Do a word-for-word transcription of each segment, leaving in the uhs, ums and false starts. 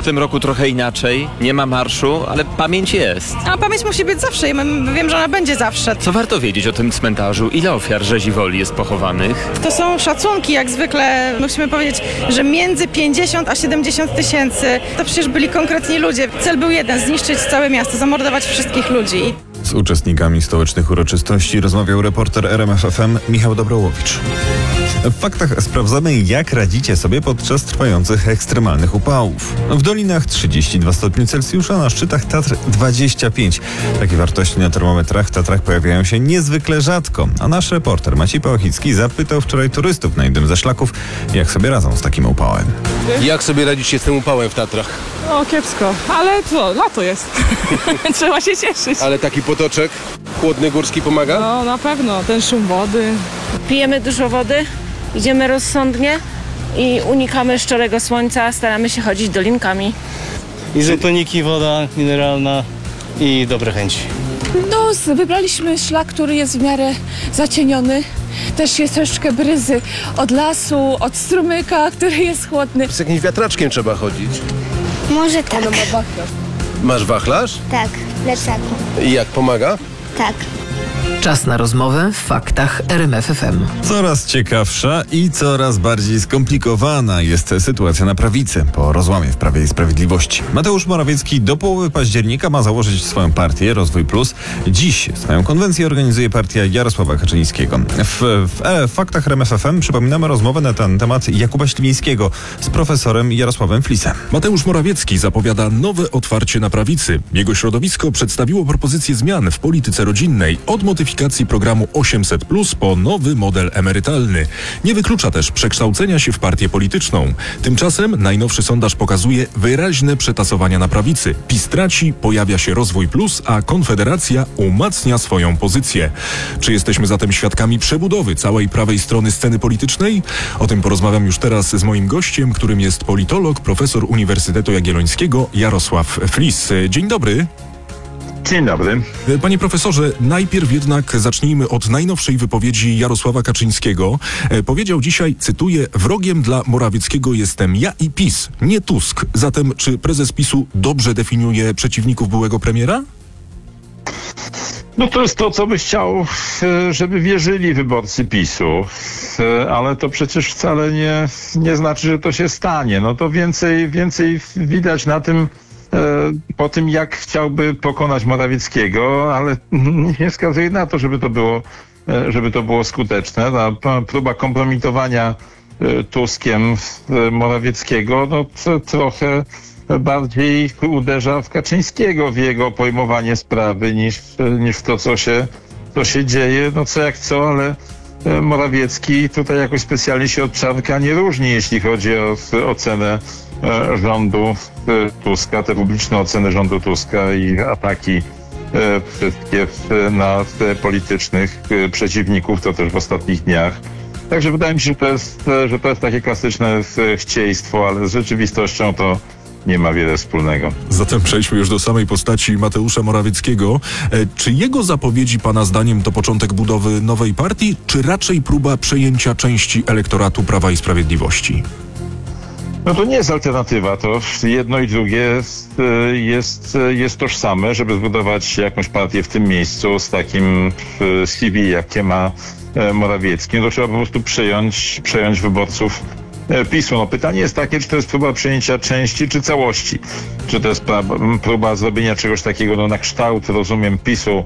tym roku trochę inaczej. Nie ma marszu, ale pamięć jest. A pamięć musi być zawsze i wiem, że ona będzie zawsze. Co warto wiedzieć o tym cmentarzu? Ile ofiar rzezi woli jest pochowanych? To są szacunki, jak zwykle musimy powiedzieć, że między pięćdziesiąt a siedemdziesiąt tysięcy. To przecież byli konkretni ludzie. Cel był jeden, zniszczyć całe miasto, zamordować wszystkich ludzi. Z uczestnikami stołecznych uroczystości rozmawiał reporter R M F F M Michał Dobrołowicz. W faktach sprawdzamy, jak radzicie sobie podczas trwających ekstremalnych upałów. W dolinach trzydzieści dwa stopnie Celsjusza, na szczytach Tatr dwadzieścia pięć. Takie wartości na termometrach w Tatrach pojawiają się niezwykle rzadko. A nasz reporter Maciej Pałachicki zapytał wczoraj turystów na jednym ze szlaków, jak sobie radzą z takim upałem. Jak sobie radzicie z tym upałem w Tatrach? O, kiepsko, ale co, lato jest. Trzeba się cieszyć. Ale taki potoczek chłodny górski pomaga? No, na pewno, ten szum wody. Pijemy dużo wody, idziemy rozsądnie i unikamy szczerego słońca, staramy się chodzić dolinkami. Izotoniki, woda mineralna i dobre chęci. No, wybraliśmy szlak, który jest w miarę zacieniony. Też jest troszeczkę bryzy od lasu, od strumyka, który jest chłodny. Z jakimś wiatraczkiem trzeba chodzić. Może tak. Masz wachlarz? Tak, plecaku. I jak pomaga? Tak. Czas na rozmowę w faktach R M F F M. Coraz ciekawsza i coraz bardziej skomplikowana jest sytuacja na prawicy po rozłamie w Prawie i Sprawiedliwości. Mateusz Morawiecki do połowy października ma założyć swoją partię Rozwój Plus. Dziś swoją konwencję organizuje partia Jarosława Kaczyńskiego. W, w, w faktach R M F F M przypominamy rozmowę na ten temat Jakuba Śliwińskiego z profesorem Jarosławem Flisem. Mateusz Morawiecki zapowiada nowe otwarcie na prawicy. Jego środowisko przedstawiło propozycję zmian w polityce rodzinnej od modyfikacji programu osiemset plus po nowy model emerytalny. Nie wyklucza też przekształcenia się w partię polityczną. Tymczasem najnowszy sondaż pokazuje wyraźne przetasowania na prawicy. PiS traci, pojawia się Rozwój Plus, a Konfederacja umacnia swoją pozycję. Czy jesteśmy zatem świadkami przebudowy całej prawej strony sceny politycznej? O tym porozmawiam już teraz z moim gościem, którym jest politolog, profesor Uniwersytetu Jagiellońskiego Jarosław Flis. Dzień dobry. Dzień dobry. Panie profesorze, najpierw jednak zacznijmy od najnowszej wypowiedzi Jarosława Kaczyńskiego. Powiedział dzisiaj, cytuję, wrogiem dla Morawieckiego jestem ja i PiS, nie Tusk. Zatem czy prezes PiSu dobrze definiuje przeciwników byłego premiera? No to jest to, co by chciał, żeby wierzyli wyborcy PiSu, ale to przecież wcale nie, nie znaczy, że to się stanie. No to więcej, więcej widać na tym, po tym, jak chciałby pokonać Morawieckiego, ale nie wskazuje na to, żeby to było, żeby to było skuteczne. Ta próba kompromitowania Tuskiem Morawieckiego, no to trochę bardziej uderza w Kaczyńskiego, w jego pojmowanie sprawy niż, niż w to, co się, co się dzieje. No co jak co, ale Morawiecki tutaj jakoś specjalnie się od Czarnka nie różni, jeśli chodzi o ocenę rządu Tuska, te publiczne oceny rządu Tuska i ataki wszystkie na politycznych przeciwników, to też w ostatnich dniach. Także wydaje mi się, że to jest, że to jest takie klasyczne chcieństwo, ale z rzeczywistością to nie ma wiele wspólnego. Zatem przejdźmy już do samej postaci Mateusza Morawieckiego. Czy jego zapowiedzi pana zdaniem to początek budowy nowej partii, czy raczej próba przejęcia części elektoratu Prawa i Sprawiedliwości? No to nie jest alternatywa, to jedno i drugie jest, jest, jest tożsame, żeby zbudować jakąś partię w tym miejscu z takim C V, jakie ma Morawiecki, no to trzeba po prostu przejąć, przejąć wyborców PiSu. No pytanie jest takie, czy to jest próba przejęcia części, czy całości. Czy to jest próba, próba zrobienia czegoś takiego, no na kształt, rozumiem, PiSu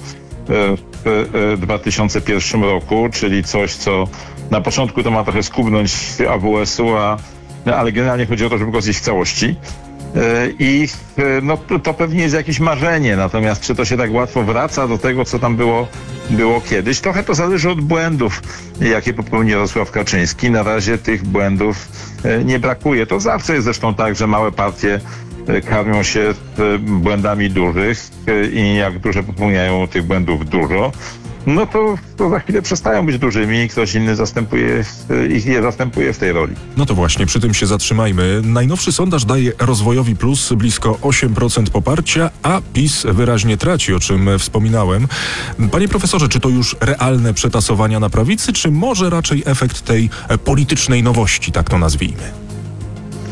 w dwa tysiące pierwszym roku, czyli coś, co na początku to ma trochę skubnąć A W S-u, a ale generalnie chodzi o to, żeby go zjeść w całości. I no, to pewnie jest jakieś marzenie, natomiast czy to się tak łatwo wraca do tego, co tam było, było kiedyś? Trochę to zależy od błędów, jakie popełnił Jarosław Kaczyński. Na razie tych błędów nie brakuje. To zawsze jest zresztą tak, że małe partie karmią się błędami dużych i jak duże popełniają tych błędów dużo, no to, to za chwilę przestają być dużymi i ktoś inny zastępuje, ich je zastępuje w tej roli. No to właśnie, przy tym się zatrzymajmy. Najnowszy sondaż daje Rozwojowi Plus blisko osiem procent poparcia, a PiS wyraźnie traci, o czym wspominałem. Panie profesorze, czy to już realne przetasowania na prawicy, czy może raczej efekt tej politycznej nowości, tak to nazwijmy?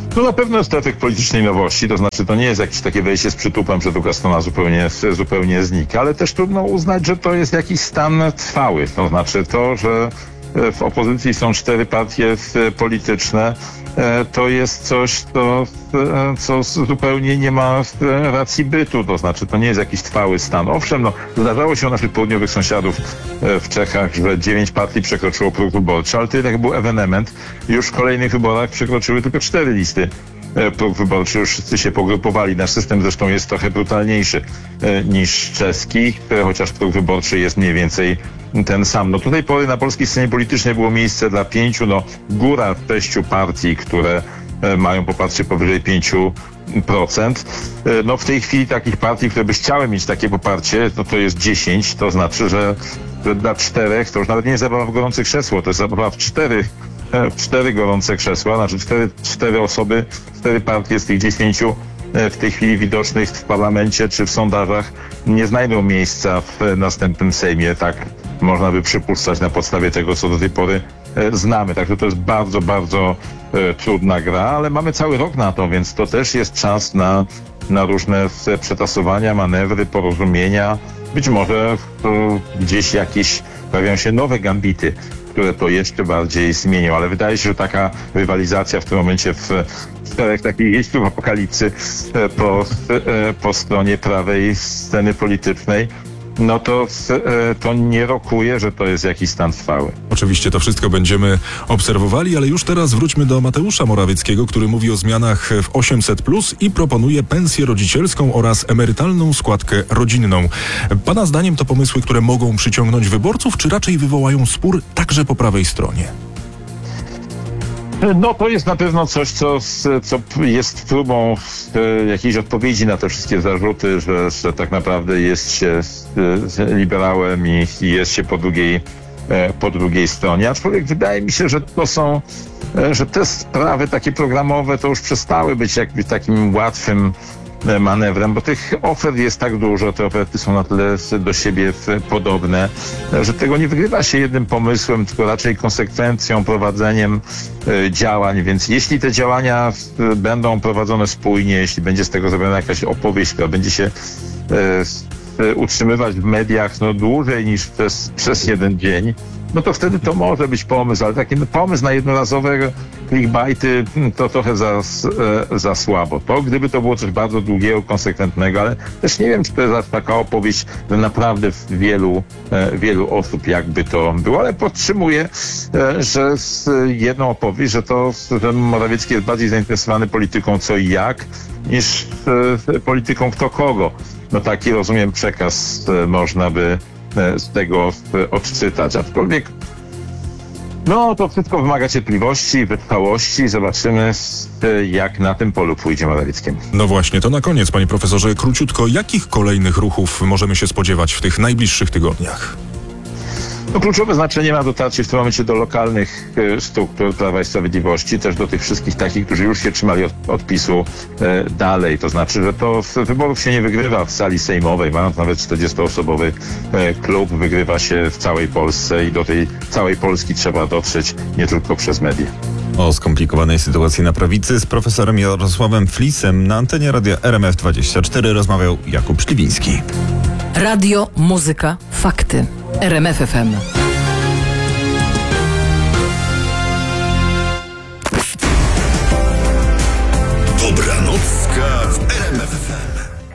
No na pewno jest to efekt politycznej nowości, to znaczy to nie jest jakieś takie wejście z przytupem, że druga strona zupełnie, zupełnie znika, ale też trudno uznać, że to jest jakiś stan trwały. To znaczy to, że w opozycji są cztery partie polityczne, to jest coś, co, co zupełnie nie ma racji bytu, to znaczy to nie jest jakiś trwały stan. Owszem, no, zdarzało się u naszych południowych sąsiadów w Czechach, że dziewięć partii przekroczyło próg wyborczy, ale to jednak był ewenement. Już w kolejnych wyborach przekroczyły tylko cztery listy próg wyborczy, już wszyscy się pogrupowali. Nasz system zresztą jest trochę brutalniejszy niż czeski, chociaż próg wyborczy jest mniej więcej ten sam. No do tej pory na polskiej scenie politycznej było miejsce dla pięciu, no góra sześciu partii, które mają poparcie powyżej pięciu procent. No w tej chwili takich partii, które by chciały mieć takie poparcie, no to jest dziesięć, to znaczy, że dla czterech to już nawet nie jest zabawa w gorące krzesło, to jest zabawa w cztery cztery gorące krzesła, znaczy cztery, cztery osoby, cztery partie z tych dziesięciu w tej chwili widocznych w parlamencie czy w sondażach nie znajdą miejsca w następnym Sejmie. Tak można by przypuszczać na podstawie tego, co do tej pory znamy. Także to jest bardzo, bardzo e, trudna gra, ale mamy cały rok na to, więc to też jest czas na, na różne przetasowania, manewry, porozumienia. Być może e, gdzieś jakieś pojawią się nowe gambity, które to jeszcze bardziej zmienią, ale wydaje się, że taka rywalizacja w tym momencie w czterech takich jeźdźców apokalipsy po, po stronie prawej sceny politycznej, no to, to nie rokuje, że to jest jakiś stan trwały. Oczywiście to wszystko będziemy obserwowali, ale już teraz wróćmy do Mateusza Morawieckiego, który mówi o zmianach w osiemset plus i proponuje pensję rodzicielską oraz emerytalną składkę rodzinną. Pana zdaniem to pomysły, które mogą przyciągnąć wyborców, czy raczej wywołają spór także po prawej stronie? No to jest na pewno coś, co, co jest próbą jakiejś odpowiedzi na te wszystkie zarzuty, że, że tak naprawdę jest się liberałem i, i jest się po drugiej, po drugiej stronie. Aczkolwiek wydaje mi się, że to są, że te sprawy takie programowe to już przestały być jakby takim łatwym manewrem, bo tych ofert jest tak dużo, te oferty są na tyle do siebie podobne, że tego nie wygrywa się jednym pomysłem, tylko raczej konsekwencją, prowadzeniem działań, więc jeśli te działania będą prowadzone spójnie, jeśli będzie z tego zrobiona jakaś opowieść, która będzie się utrzymywać w mediach no, dłużej niż przez, przez jeden dzień, no to wtedy to może być pomysł, ale taki pomysł na jednorazowe clickbaity to trochę za, za słabo. To gdyby to było coś bardzo długiego, konsekwentnego, ale też nie wiem, czy to jest taka opowieść dla naprawdę wielu, wielu osób, jakby to było, ale podtrzymuję, że jedną opowieść, że to że Morawiecki jest bardziej zainteresowany polityką co i jak, niż polityką kto kogo. No taki, rozumiem, przekaz można by z tego odczytać. Aczkolwiek no to wszystko wymaga cierpliwości, wytrwałości. Zobaczymy, jak na tym polu pójdzie Morawieckiemu. No właśnie, to na koniec, panie profesorze, króciutko, jakich kolejnych ruchów możemy się spodziewać w tych najbliższych tygodniach? No, kluczowe znaczenie ma dotarcie w tym momencie do lokalnych e, struktur Prawa i Sprawiedliwości, też do tych wszystkich takich, którzy już się trzymali od, odpisu e, dalej. To znaczy, że to w, wyborów się nie wygrywa w sali sejmowej, mając nawet czterdziestoosobowy e, klub, wygrywa się w całej Polsce i do tej całej Polski trzeba dotrzeć nie tylko przez media. O skomplikowanej sytuacji na prawicy z profesorem Jarosławem Flisem na antenie radia R M F dwadzieścia cztery rozmawiał Jakub Szliwiński. Radio, muzyka, fakty. R M F F M. Dobranocka w